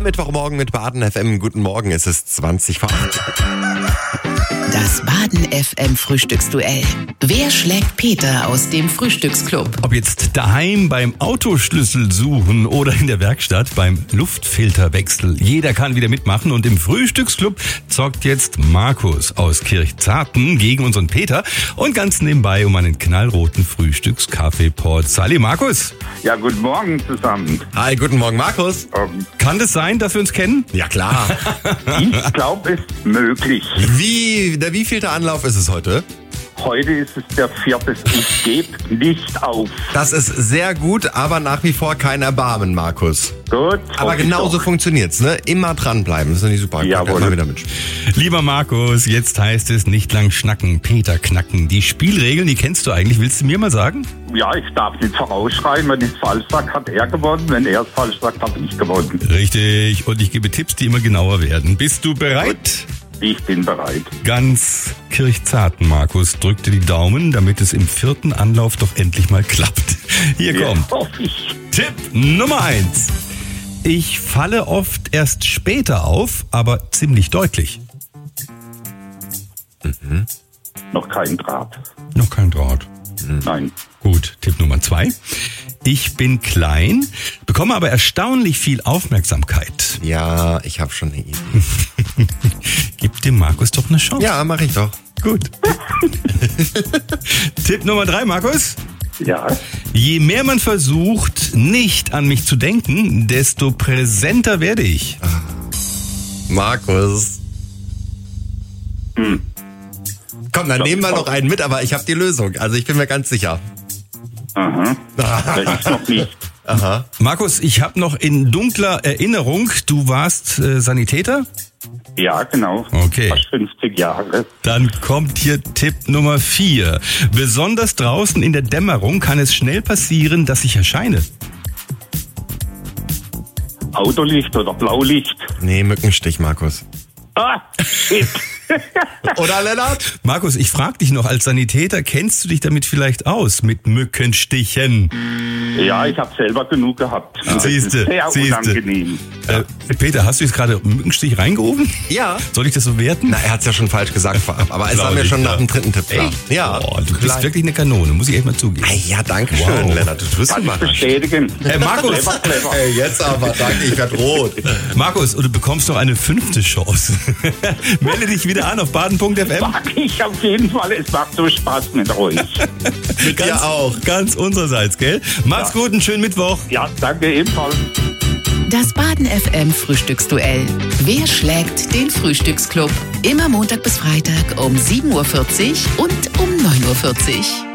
Mittwochmorgen mit Baden FM. Guten Morgen, es ist 20 vor 8. Das Baden FM Frühstücksduell. Wer schlägt Peter aus dem Frühstücksclub? Ob jetzt daheim beim Autoschlüssel suchen oder in der Werkstatt beim Luftfilterwechsel. Jeder kann wieder mitmachen und im Frühstücksclub zockt jetzt Markus aus Kirchzarten gegen unseren Peter und ganz nebenbei um einen knallroten Frühstückskaffeepot. Salli Markus. Ja, guten Morgen zusammen. Hi, guten Morgen Markus. Kann das sein, dass wir uns kennen? Ja klar. Ich glaube, es ist möglich. Der wievielte Anlauf ist es heute? Heute ist es der 4. Ich gebe nicht auf. Das ist sehr gut, aber nach wie vor kein Erbarmen, Markus. Gut. Aber genauso funktioniert's, ne? Immer dranbleiben, das ist nicht super. Jawohl. Immer wieder mitspielen. Lieber Markus, jetzt heißt es nicht lang schnacken, Peter knacken. Die Spielregeln, die kennst du eigentlich. Willst du mir mal sagen? Ja, ich darf nicht vorausschreien. Wenn ich es falsch sage, hat er gewonnen. Wenn er es falsch sagt, habe ich gewonnen. Richtig. Und ich gebe Tipps, die immer genauer werden. Bist du bereit? Ich bin bereit. Ganz Kirchzarten, Markus, drück dir die Daumen, damit es im 4. Anlauf doch endlich mal klappt. Hier kommt Ja, hoffe ich. Tipp Nummer 1. Ich falle oft erst später auf, aber ziemlich deutlich. Noch kein Draht. Noch kein Draht. Nein. Gut, Tipp Nummer 2. Ich bin klein, bekomme aber erstaunlich viel Aufmerksamkeit. Ja, ich habe schon eine Idee. Gib dem Markus doch eine Chance. Ja, mache ich doch. Gut. Tipp Nummer 3, Markus. Ja. Je mehr man versucht, nicht an mich zu denken, desto präsenter werde ich. Markus. Komm, dann nehmen wir noch einen mit, aber ich habe die Lösung. Also ich bin mir ganz sicher. Aha. Das ist noch nicht. Aha. Markus, ich habe noch in dunkler Erinnerung, du warst Sanitäter? Ja, genau. Okay. Fast 50 Jahre. Dann kommt hier Tipp Nummer 4. Besonders draußen in der Dämmerung kann es schnell passieren, dass ich erscheine. Autolicht oder Blaulicht. Nee, Mückenstich, Markus. Ah, shit. Oder, Lennart? Markus, ich frage dich noch, als Sanitäter, kennst du dich damit vielleicht aus, mit Mückenstichen? Ja, ich habe selber genug gehabt. Das Siehste, ist sehr unangenehm. Peter, hast du jetzt gerade Mückenstich reingerufen? Ja. Soll ich das so werten? Na, er hat's ja schon falsch gesagt vorab, aber es war mir Glaub schon ich, nach ja. dem 3. Tipp klar. Ja. Oh, du bist wirklich eine Kanone, muss ich echt mal zugeben. Ja, danke schön, Wow. Lennart. Du tust Kann ich mal. bestätigen. Markus. Clever. Ey, jetzt aber, danke, ich werd rot. Markus, und du bekommst noch eine 5. Chance. Melde dich wieder an auf baden.fm. Mag ich auf jeden Fall. Es macht so Spaß mit euch. Mit dir auch. Ganz unsererseits, gell? Macht's gut, einen schönen Mittwoch. Ja, danke ebenfalls. Das Baden FM Frühstücksduell. Wer schlägt den Frühstücksclub? Immer Montag bis Freitag um 7.40 Uhr und um 9.40 Uhr.